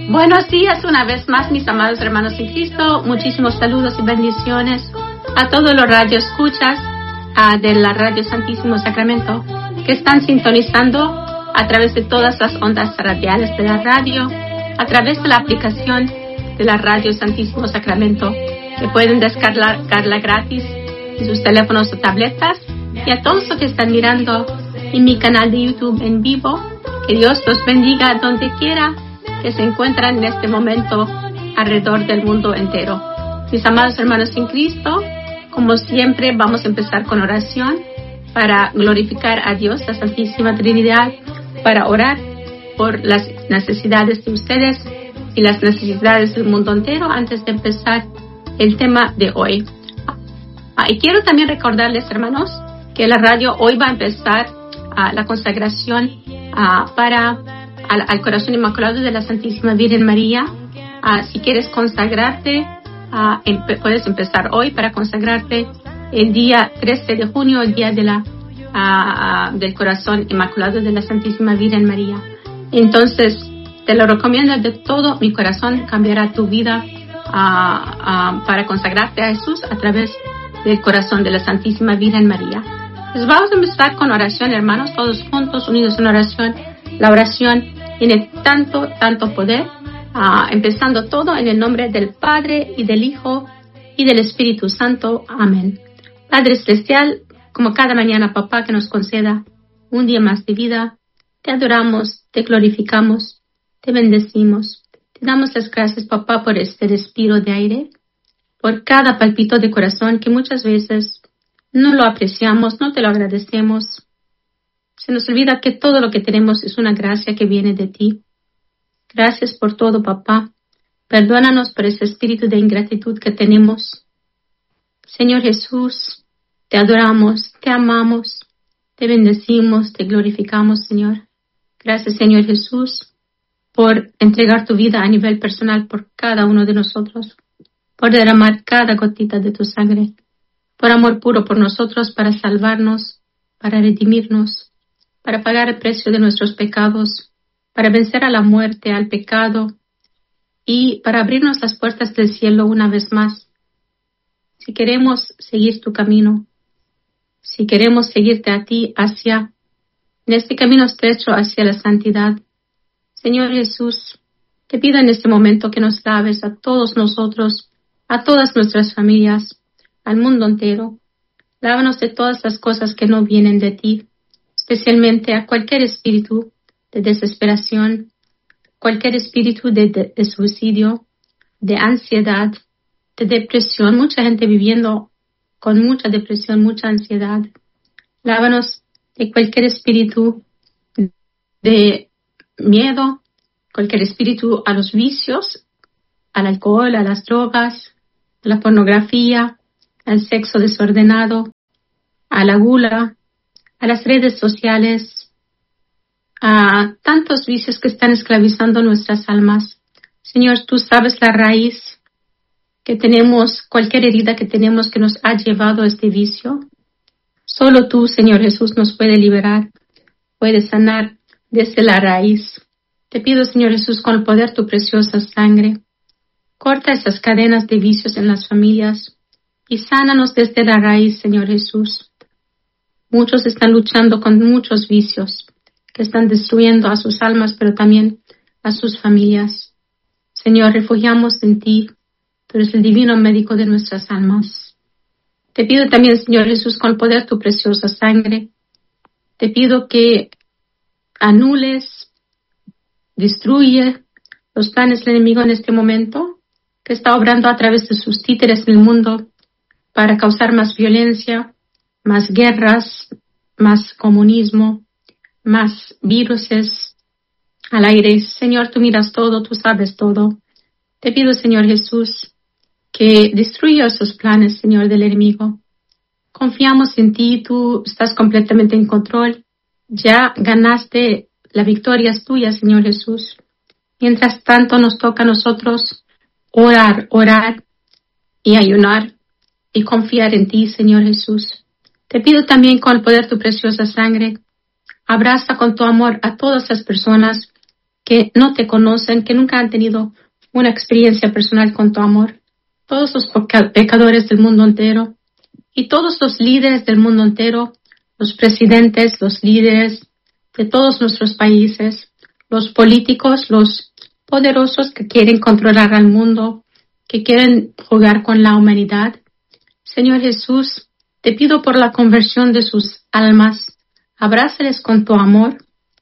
Buenos días una vez más, mis amados hermanos en Cristo. Muchísimos saludos y bendiciones a todos los radioescuchas de la Radio Santísimo Sacramento que están sintonizando a través de todas las ondas radiales de la radio, a través de la aplicación de la Radio Santísimo Sacramento, que pueden descargarla gratis en sus teléfonos o tabletas, y a todos los que están mirando en mi canal de YouTube en vivo. Que Dios los bendiga donde quiera que se encuentran en este momento alrededor del mundo entero. Mis amados hermanos en Cristo, como siempre, vamos a empezar con oración para glorificar a Dios, la Santísima Trinidad, para orar por las necesidades de ustedes y las necesidades del mundo entero antes de empezar el tema de hoy. Y quiero también recordarles, hermanos, que la radio hoy va a empezar la consagración al Corazón Inmaculado de la Santísima Virgen María. Si quieres consagrarte, puedes empezar hoy para consagrarte el día 13 de junio, el día del Corazón Inmaculado de la Santísima Virgen María. Entonces, te lo recomiendo de todo mi corazón. Cambiará tu vida para consagrarte a Jesús a través del Corazón de la Santísima Virgen María. Pues vamos a empezar con oración, hermanos, todos juntos, unidos en oración. La oración tiene tanto poder, empezando todo en el nombre del Padre y del Hijo y del Espíritu Santo. Amén. Padre Celestial, como cada mañana, papá, que nos conceda un día más de vida, te adoramos, te glorificamos, te bendecimos. Te damos las gracias, papá, por este respiro de aire, por cada palpito de corazón que muchas veces no lo apreciamos, no te lo agradecemos. Se nos olvida que todo lo que tenemos es una gracia que viene de ti. Gracias por todo, papá. Perdónanos por ese espíritu de ingratitud que tenemos. Señor Jesús, te adoramos, te amamos, te bendecimos, te glorificamos, Señor. Gracias, Señor Jesús, por entregar tu vida a nivel personal por cada uno de nosotros, por derramar cada gotita de tu sangre, por amor puro por nosotros, para salvarnos, para redimirnos, para pagar el precio de nuestros pecados, para vencer a la muerte, al pecado, y para abrirnos las puertas del cielo una vez más. Si queremos seguir tu camino, si queremos seguirte a ti en este camino estrecho hacia la santidad, Señor Jesús, te pido en este momento que nos laves a todos nosotros, a todas nuestras familias, al mundo entero. Lávanos de todas las cosas que no vienen de ti, especialmente a cualquier espíritu de desesperación, cualquier espíritu de suicidio, de ansiedad, de depresión. Mucha gente viviendo con mucha depresión, mucha ansiedad. Lávanos de cualquier espíritu de miedo, cualquier espíritu a los vicios, al alcohol, a las drogas, a la pornografía, al sexo desordenado, a la gula, a las redes sociales, a tantos vicios que están esclavizando nuestras almas. Señor, tú sabes la raíz que tenemos, cualquier herida que tenemos que nos ha llevado a este vicio. Solo tú, Señor Jesús, nos puede liberar, puede sanar desde la raíz. Te pido, Señor Jesús, con el poder de tu preciosa sangre, corta esas cadenas de vicios en las familias y sánanos desde la raíz, Señor Jesús. Muchos están luchando con muchos vicios que están destruyendo a sus almas, pero también a sus familias. Señor, refugiamos en ti. Tú eres el divino médico de nuestras almas. Te pido también, Señor Jesús, con el poder de tu preciosa sangre, te pido que anules, destruye los planes del enemigo en este momento, que está obrando a través de sus títeres en el mundo para causar más violencia, más guerras, más comunismo, más viruses al aire. Señor, tú miras todo, tú sabes todo. Te pido, Señor Jesús, que destruya esos planes, Señor, del enemigo. Confiamos en ti, tú estás completamente en control. Ya ganaste, la victoria es tuya, Señor Jesús. Mientras tanto nos toca a nosotros orar y ayunar y confiar en ti, Señor Jesús. Te pido también con el poder de tu preciosa sangre, abraza con tu amor a todas las personas que no te conocen, que nunca han tenido una experiencia personal con tu amor. Todos los pecadores del mundo entero y todos los líderes del mundo entero, los presidentes, los líderes de todos nuestros países, los políticos, los poderosos que quieren controlar al mundo, que quieren jugar con la humanidad. Señor Jesús, te pido por la conversión de sus almas. Abrázales con tu amor.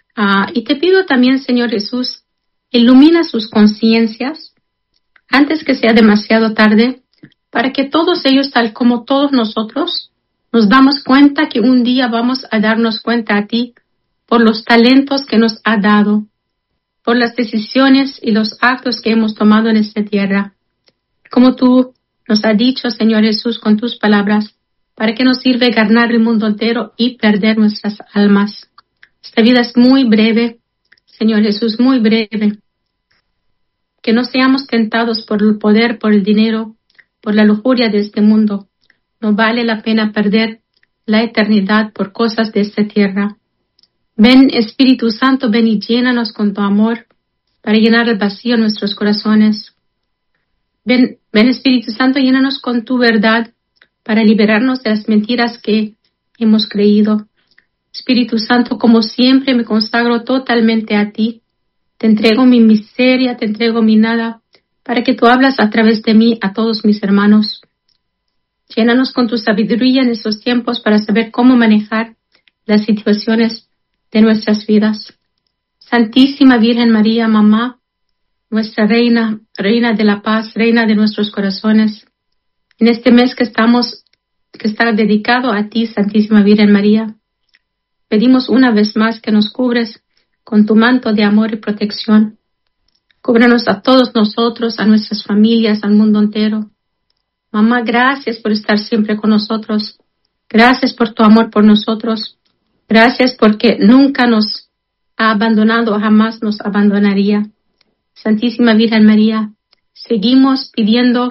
Y te pido también, Señor Jesús, ilumina sus conciencias antes que sea demasiado tarde, para que todos ellos, tal como todos nosotros, nos damos cuenta que un día vamos a darnos cuenta a ti por los talentos que nos ha dado, por las decisiones y los actos que hemos tomado en esta tierra. Como tú nos has dicho, Señor Jesús, con tus palabras, ¿para qué nos sirve ganar el mundo entero y perder nuestras almas? Esta vida es muy breve, Señor Jesús, muy breve. Que no seamos tentados por el poder, por el dinero, por la lujuria de este mundo. No vale la pena perder la eternidad por cosas de esta tierra. Ven, Espíritu Santo, ven y llénanos con tu amor para llenar el vacío en nuestros corazones. Ven, Espíritu Santo, llénanos con tu verdad para liberarnos de las mentiras que hemos creído. Espíritu Santo, como siempre me consagro totalmente a ti. Te entrego mi miseria, te entrego mi nada, para que tú hablas a través de mí a todos mis hermanos. Llénanos con tu sabiduría en estos tiempos para saber cómo manejar las situaciones de nuestras vidas. Santísima Virgen María, Mamá, nuestra Reina, Reina de la Paz, Reina de nuestros corazones, en este mes que está dedicado a ti, Santísima Virgen María, pedimos una vez más que nos cubres con tu manto de amor y protección. Cúbrenos a todos nosotros, a nuestras familias, al mundo entero. Mamá, gracias por estar siempre con nosotros. Gracias por tu amor por nosotros. Gracias porque nunca nos ha abandonado, jamás nos abandonaría. Santísima Virgen María, seguimos pidiendo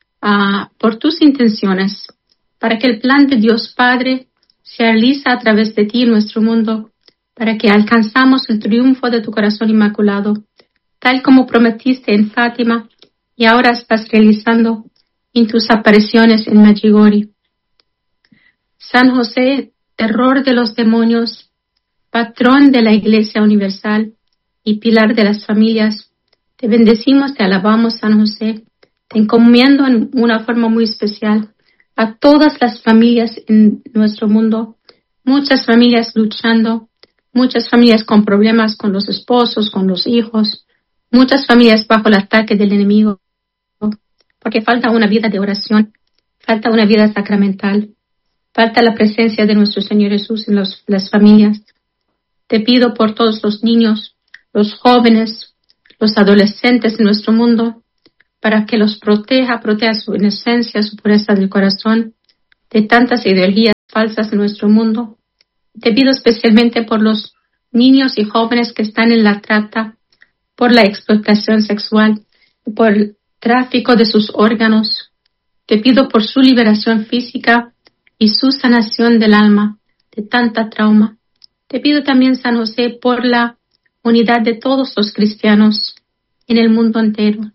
por tus intenciones, para que el plan de Dios Padre se realice a través de ti en nuestro mundo, para que alcanzamos el triunfo de tu corazón inmaculado, tal como prometiste en Fátima y ahora estás realizando en tus apariciones en Medjugorje. San José, terror de los demonios, patrón de la Iglesia Universal y pilar de las familias, te bendecimos, te alabamos, San José, te encomiendo en una forma muy especial a todas las familias en nuestro mundo, muchas familias luchando, muchas familias con problemas con los esposos, con los hijos, muchas familias bajo el ataque del enemigo, porque falta una vida de oración, falta una vida sacramental, falta la presencia de nuestro Señor Jesús en las familias. Te pido por todos los niños, los jóvenes, los adolescentes de nuestro mundo, para que los proteja su inocencia, su pureza del corazón, de tantas ideologías falsas en nuestro mundo. Te pido especialmente por los niños y jóvenes que están en la trata, por la explotación sexual, por el tráfico de sus órganos. Te pido por su liberación física y su sanación del alma de tanta trauma. Te pido también, San José, por la unidad de todos los cristianos en el mundo entero.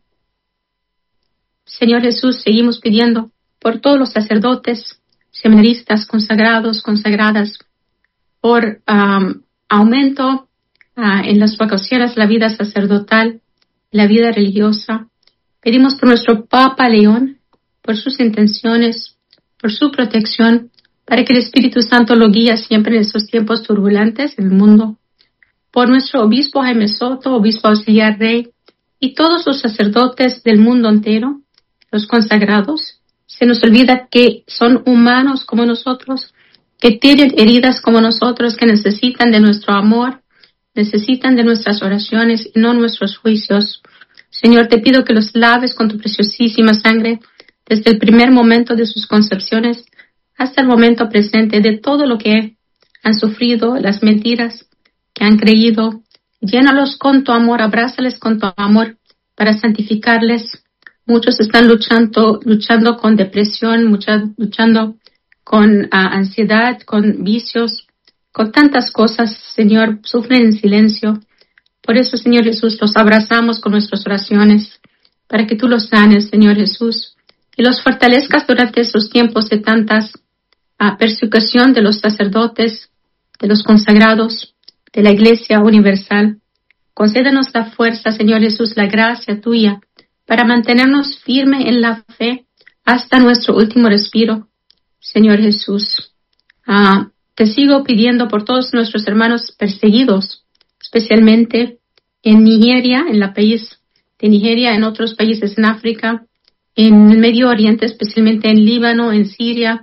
Señor Jesús, seguimos pidiendo por todos los sacerdotes, seminaristas, consagrados, consagradas, por aumento en las vocaciones, la vida sacerdotal, la vida religiosa. Pedimos por nuestro Papa León, por sus intenciones, por su protección, para que el Espíritu Santo lo guíe siempre en estos tiempos turbulentos en el mundo. Por nuestro obispo Jaime Soto, obispo auxiliar rey, y todos los sacerdotes del mundo entero, los consagrados. Se nos olvida que son humanos como nosotros, que tienen heridas como nosotros, que necesitan de nuestro amor, necesitan de nuestras oraciones y no nuestros juicios. Señor, te pido que los laves con tu preciosísima sangre desde el primer momento de sus concepciones hasta el momento presente, de todo lo que han sufrido, las mentiras que han creído. Llénalos con tu amor, abrázales con tu amor para santificarles. Muchos están luchando con depresión, luchando con ansiedad, con vicios, con tantas cosas, Señor, sufren en silencio Por eso, Señor Jesús, los abrazamos con nuestras oraciones, para que tú los sanes, Señor Jesús, y los fortalezcas durante esos tiempos de tantas persecución de los sacerdotes, de los consagrados, de la Iglesia universal. Concédenos la fuerza, Señor Jesús, la gracia tuya, para mantenernos firmes en la fe hasta nuestro último respiro, Señor Jesús. Te sigo pidiendo por todos nuestros hermanos perseguidos, especialmente en Nigeria, en el país de Nigeria, en otros países en África, en el Medio Oriente, especialmente en Líbano, en Siria,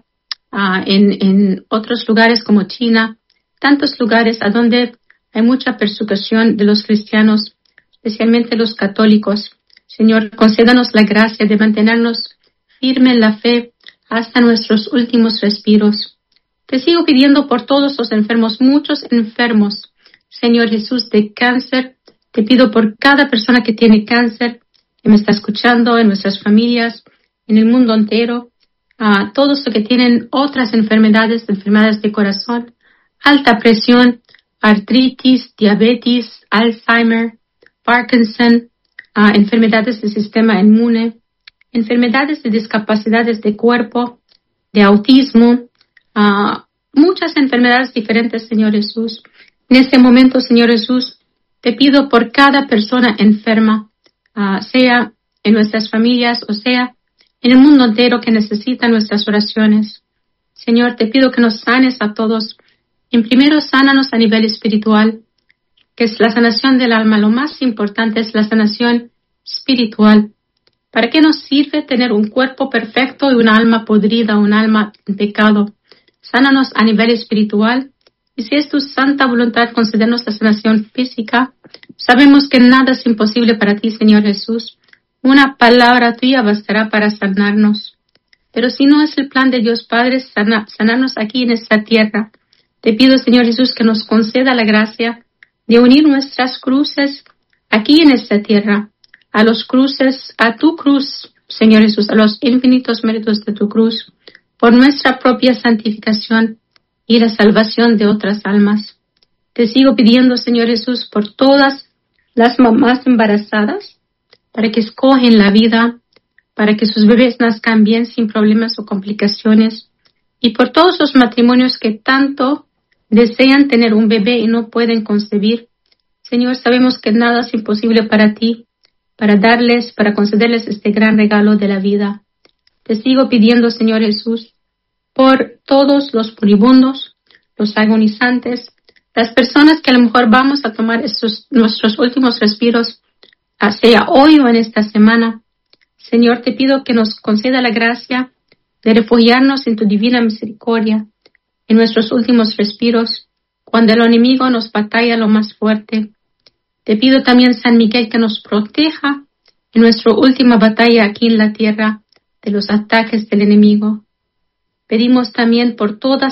en otros lugares como China, tantos lugares a donde hay mucha persecución de los cristianos, especialmente los católicos. Señor, concédanos la gracia de mantenernos firmes en la fe hasta nuestros últimos respiros. Te sigo pidiendo por todos los enfermos, muchos enfermos, Señor Jesús, de cáncer. Te pido por cada persona que tiene cáncer, que me está escuchando, en nuestras familias, en el mundo entero, a todos los que tienen otras enfermedades de corazón, alta presión, artritis, diabetes, Alzheimer, Parkinson, enfermedades del sistema inmune, enfermedades de discapacidades de cuerpo, de autismo, muchas enfermedades diferentes, Señor Jesús. En este momento, Señor Jesús, te pido por cada persona enferma, sea en nuestras familias o sea en el mundo entero que necesita nuestras oraciones. Señor, te pido que nos sanes a todos. En primero, sánanos a nivel espiritual, que es la sanación del alma. Lo más importante es la sanación espiritual. ¿Para qué nos sirve tener un cuerpo perfecto y una alma podrida, un alma en pecado? Sánanos a nivel espiritual. Y si es tu santa voluntad concedernos la sanación física, sabemos que nada es imposible para ti, Señor Jesús. Una palabra tuya bastará para sanarnos. Pero si no es el plan de Dios Padre sanarnos aquí en esta tierra, te pido, Señor Jesús, que nos conceda la gracia de unir nuestras cruces aquí en esta tierra, a los cruces, a tu cruz, Señor Jesús, a los infinitos méritos de tu cruz, por nuestra propia santificación y la salvación de otras almas. Te sigo pidiendo, Señor Jesús, por todas las mamás embarazadas, para que escogen la vida, para que sus bebés nazcan bien sin problemas o complicaciones, y por todos los matrimonios que tanto desean tener un bebé y no pueden concebir. Señor, sabemos que nada es imposible para ti, para concederles este gran regalo de la vida. Te sigo pidiendo, Señor Jesús, por todos los moribundos, los agonizantes, las personas que a lo mejor vamos a tomar nuestros últimos respiros, sea hoy o en esta semana. Señor, te pido que nos conceda la gracia de refugiarnos en tu divina misericordia en nuestros últimos respiros, cuando el enemigo nos batalla lo más fuerte. Te pido también, San Miguel, que nos proteja en nuestra última batalla aquí en la tierra de los ataques del enemigo. Pedimos también por todas